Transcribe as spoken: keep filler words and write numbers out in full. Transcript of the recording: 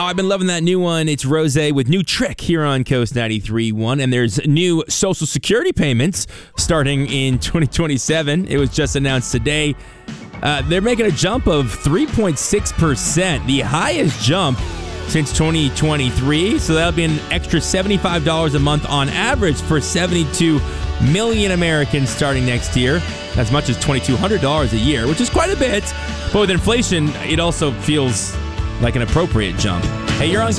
I've been loving that new one. It's Rose with New Trick here on Coast ninety-three point one. And there's new Social Security payments starting in twenty twenty-seven. It was just announced today. Uh, they're making a jump of three point six percent, the highest jump since twenty twenty-three. So that'll be an extra seventy-five dollars a month on average for seventy-two million Americans starting next year. As much as two thousand two hundred dollars a year, which is quite a bit. But with inflation, it also feels like an appropriate jump. Hey, you're on